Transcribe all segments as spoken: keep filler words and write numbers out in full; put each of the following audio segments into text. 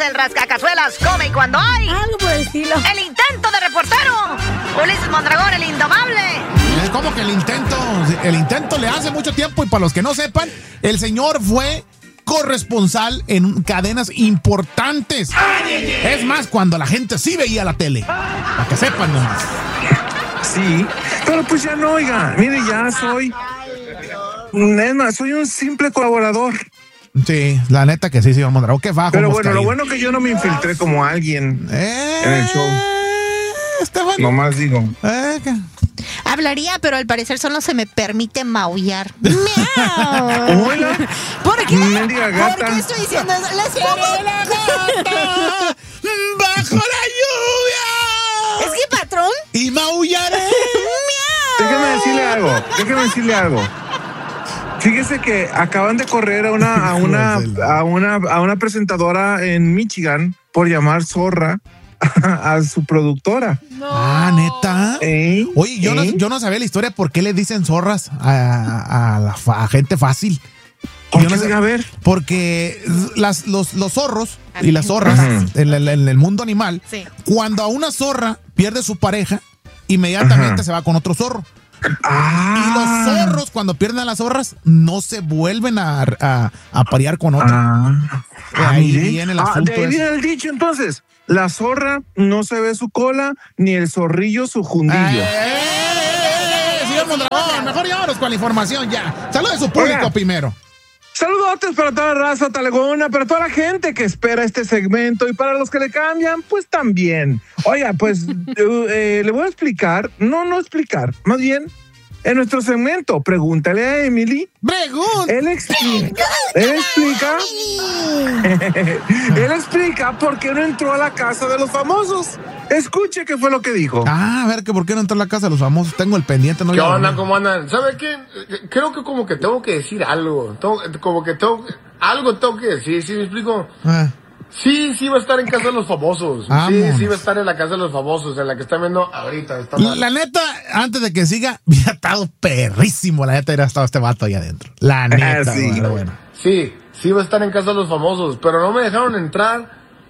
el rascacazuelas come cuando hay. Algo por el estilo. El intento de reportero. Ulises Mondragón, el indomable. Es como que el intento, el intento le hace mucho tiempo y para los que no sepan, el señor fue corresponsal en cadenas importantes. Es más, cuando la gente sí veía la tele. Para que sepan nomás. Sí, pero pues ya no, oiga. Mire, ya soy... Es más, soy un simple colaborador. Sí, la neta que sí, señor Mondragón. Qué bajo. Pero bueno, lo bueno que yo no me infiltré como alguien eh, en el show. Estefan. Nomás digo. Eh, ¿qué? Hablaría, pero al parecer solo se me permite maullar. ¡Miau! Hola. ¿Por qué? Mendiga gata. ¿Por qué estoy diciendo eso? ¡Les pongo la gata bajo la lluvia! ¿Es que patrón? Y maullaré. ¡Miau! Déjeme decirle algo, déjeme decirle algo. Fíjese que acaban de correr a una, a una, a una, a una presentadora en Michigan por llamar zorra a su productora. No. Ah, ¿neta? ¿Eh? Oye, yo, ¿Eh? no, yo no sabía la historia por qué le dicen zorras a, a, la, fa- a gente fácil. ¿Por Yo qué? no sé, A ver. porque las, los, los zorros y las zorras Ajá. en, el, en el mundo animal, Sí. cuando a una zorra pierde su pareja, inmediatamente Ajá. se va con otro zorro. Ah. Y los zorros, cuando pierden a las zorras, no se vuelven a, a, a parear con otro. Ah. De Ah, ahí mire. viene el Ah, asunto de ahí ese. viene el dicho, entonces. La zorra no se ve su cola, ni el zorrillo su jundillo. ¡Eh! Señor Mondragón, mejor llámanos con la información ya. Saludos a su público Oiga. primero. Saludotes para toda la raza talegona, para toda la gente que espera este segmento y para los que le cambian, pues también. Oiga, pues eh, le voy a explicar, no, no explicar, más bien en nuestro segmento, pregúntale a Emily. Pregunta. Él explica, él explica, él explica por qué no entró a la casa de los famosos. Escuche qué fue lo que dijo. Ah, a ver, que por qué no entró a la casa de los famosos. Tengo el pendiente, no ¿Qué lo onda? vi. ¿Cómo andan? ¿Sabe qué? Creo que como que tengo que decir algo. Tengo- como que tengo... Algo tengo que decir, ¿sí me explico? Ah, Sí, sí va a estar en casa de los famosos. Vámonos. Sí, sí va a estar en la casa de los famosos, en la que están viendo ahorita. Está la, mal. la neta, antes de que siga, hubiera estado perrísimo. La neta, hubiera estado este vato ahí adentro. La neta, sí. pero bueno. Sí, sí va a estar en casa de los famosos, pero no me dejaron entrar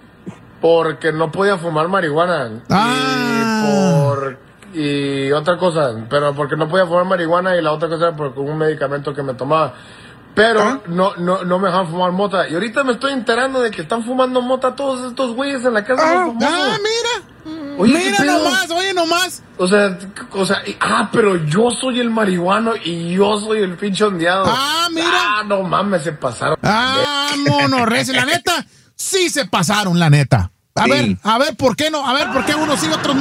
porque no podía fumar marihuana. Ah. Y por... Y otra cosa, pero porque no podía fumar marihuana y la otra cosa era por un medicamento que me tomaba. Pero ¿Ah? no, no, no me dejan fumar mota. Y ahorita me estoy enterando de que están fumando mota todos estos güeyes en la casa de los famosos. Ah, mira. Oye, ¿qué Mira pedo? nomás, oye nomás. O sea, o sea, y- ah, pero yo soy el marihuano y yo soy el pinche ondeado. Ah, mira. Ah, no mames, se pasaron. Ah, monorres. La neta, sí se pasaron, la neta. A Sí. ver, a ver, ¿por qué no? A ver, ¿por qué unos sí, otros no?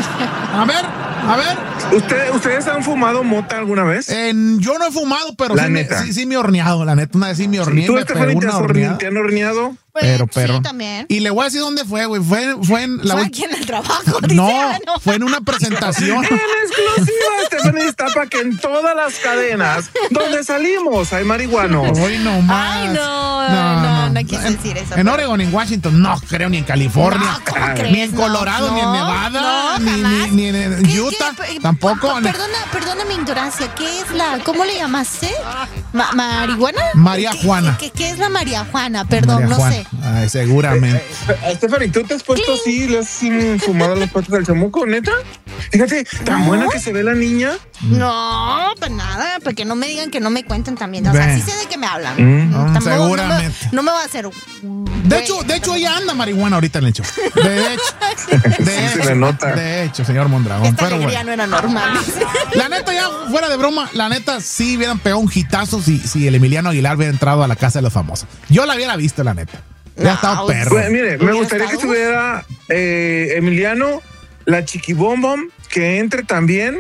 A ver, a ver. ¿Usted, ¿Ustedes han fumado mota alguna vez? En- yo no he fumado, pero La sí me, neta. sí, sí me he horneado, la neta. Una vez sí me horneé, ¿Tú, me Estefany, pegó te, una has horne- horneada. te han horneado? Pero, Pues, pero. Sí, también. Y le voy a decir dónde fue, güey. Fue, fue en la Fue ult- aquí en el trabajo. dice, No, ah, no. fue en una presentación. En exclusiva, Estefany destapa que en todas las cadenas donde salimos hay marihuanos. Hoy no más. Ay, no, no, no quise En- decir eso, En pero- Oregon, en Washington, no creo, ni en California. No, ¿cómo Ah, crees? ni en Colorado, No, ni en no, Nevada, no, ni, jamás. ni- ni en ¿Qué- Utah, qué- tampoco. pa- Perdona, perdona mi ignorancia. ¿Qué es la, cómo le llamaste? Ma- ¿Marihuana? María ¿Qué- Juana. ¿Qué, qué, qué es la María Juana? Perdón, María no Juana. sé. Ay, seguramente. Estefany, ¿tú te has puesto así, le has mm, fumado las patas del chamuco, neta? Fíjate, tan No. buena que se ve la niña. No, pues nada, para que no me digan que no me cuenten también. O sea, Ve. sí sé de qué me hablan. Mm, Tampoco- no me- seguramente. No me, va a hacer. De hecho, de hecho, ella anda marihuana ahorita en el show. De hecho. De Sí, hecho, se le nota. De hecho, señor Mondragón. Esta Pero alegría bueno. no era normal. La neta, ya fuera de broma, la neta sí hubieran pegado un hitazo si, si el Emiliano Aguilar hubiera entrado a la casa de los famosos. Yo la hubiera visto, la neta. Ya No, estaba pues, perro. Pues, mire, me ¿Hubiera gustaría que estado? estuviera eh, Emiliano, la Chiquibombom, que entre también.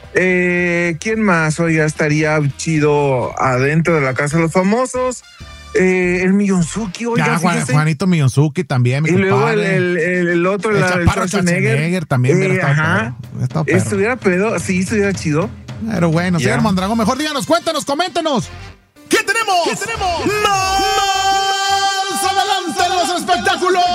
Eh, ¿Quién más? Oiga, estaría chido adentro de la casa de los famosos. Eh, el Miyonzuki, oiga, Ya, Juan- fíjese. Juanito Miyonzuki también, mi Y luego el, compadre. el, el, el otro, El la- el chaparro Schwarzenegger también hubiera Eh, estado ajá. perro. Hubiera estado perro. Estuviera pedo, sí, estuviera chido. Pero bueno, Ya. señor Mondragón, mejor díganos, cuéntanos, coméntenos. ¿Qué tenemos? ¿Qué tenemos? ¡Más adelante en los espectáculos!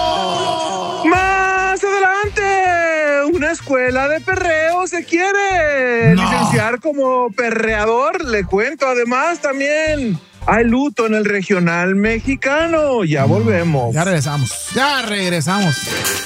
Más adelante, una escuela de perreo se quiere No. licenciar como perreador. Le cuento además también hay luto en el regional mexicano. Ya volvemos. Ya regresamos. Ya regresamos.